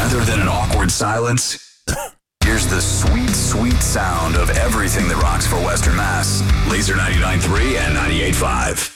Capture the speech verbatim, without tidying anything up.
Rather than an awkward silence, here's the sweet, sweet sound of everything that rocks for Western Mass. Laser ninety-nine point three and ninety-eight point five.